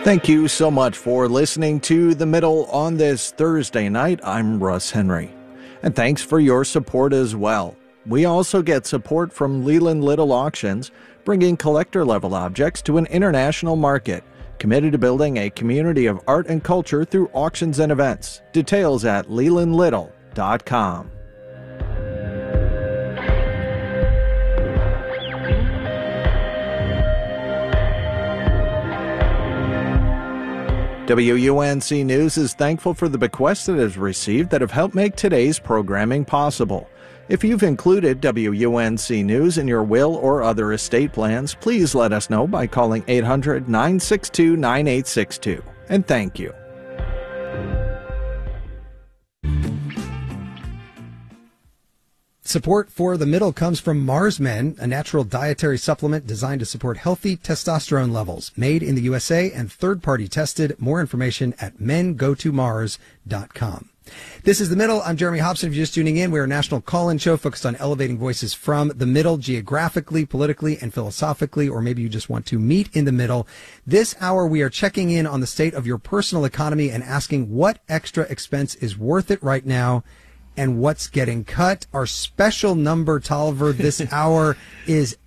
Thank you so much for listening to The Middle on this Thursday night. I'm Russ Henry. And thanks for your support as well. We also get support from Leland Little Auctions, bringing collector-level objects to an international market, committed to building a community of art and culture through auctions and events. Details at lelandlittle.com. WUNC News is thankful for the bequests it has received that have helped make today's programming possible. If you've included WUNC News in your will or other estate plans, please let us know by calling 800-962-9862. And thank you. Support for The Middle comes from Mars Men, a natural dietary supplement designed to support healthy testosterone levels. Made in the USA and third-party tested. More information at mengotomars.com. This is The Middle. I'm Jeremy Hobson. If you're just tuning in, we're a national call-in show focused on elevating voices from the middle, geographically, politically, and philosophically, or maybe you just want to meet in the middle. This hour, we are checking in on the state of your personal economy and asking what extra expense is worth it right now and what's getting cut. Our special number, Tolliver, this hour is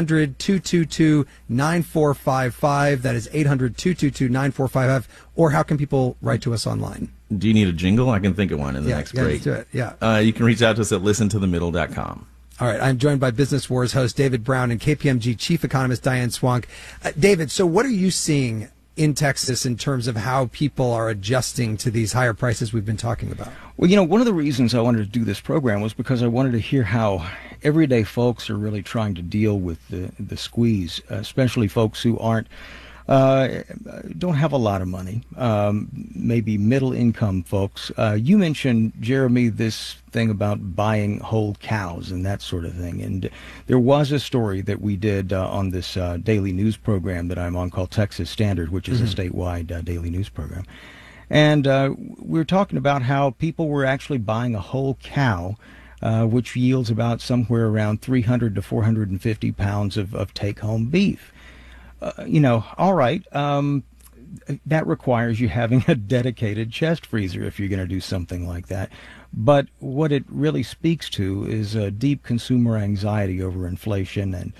800-222-9455. That is 800-222-9455. Or how can people write to us online? Do you need a jingle? I can think of one in the next break. Let's do it. You can reach out to us at listentothemiddle.com. All right. I'm joined by Business Wars host David Brown and KPMG chief economist Diane Swank. David, so what are you seeing in Texas in terms of how people are adjusting to these higher prices we've been talking about? Well, one of the reasons I wanted to do this program was because I wanted to hear how everyday folks are really trying to deal with the squeeze, especially folks who don't have a lot of money, maybe middle-income folks. You mentioned, Jeremy, this thing about buying whole cows and that sort of thing. And there was a story that we did on this daily news program that I'm on called Texas Standard, which is a statewide daily news program. And we were talking about how people were actually buying a whole cow, which yields about somewhere around 300 to 450 pounds of take-home beef. All right, that requires you having a dedicated chest freezer if you're going to do something like that. But what it really speaks to is a deep consumer anxiety over inflation and,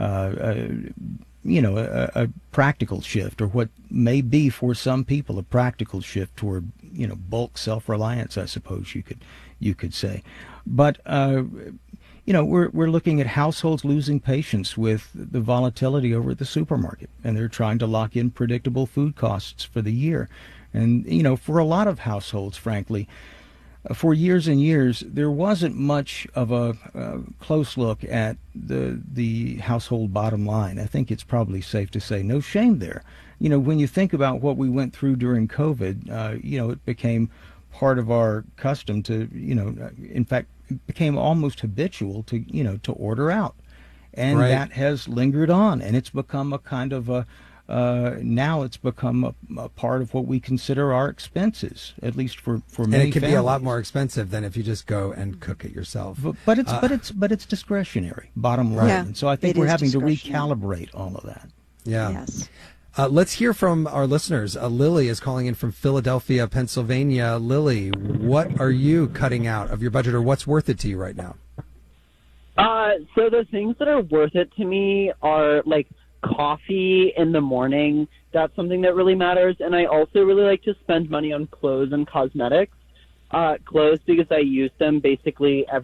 a practical shift, or what may be for some people a practical shift toward, bulk self-reliance, I suppose you could say. But we're looking at households losing patience with the volatility over at the supermarket, and they're trying to lock in predictable food costs for the year. And, for a lot of households, frankly, for years and years, there wasn't much of a close look at the household bottom line. I think it's probably safe to say no shame there. When you think about what we went through during COVID, it became part of our custom to, in fact, it became almost habitual to order out. And right. That has lingered on, and it's become a kind of now it's become a part of what we consider our expenses, at least for many. And it can families. be a lot more expensive than if you just go and cook it yourself. But it's discretionary, bottom line. Yeah, and so I think we're having to recalibrate all of that. Yeah. Yes. Let's hear from our listeners. Lily is calling in from Philadelphia, Pennsylvania. Lily, what are you cutting out of your budget, or what's worth it to you right now? So the things that are worth it to me are like coffee in the morning. That's something that really matters. And I also really like to spend money on clothes and cosmetics. Clothes because I use them basically every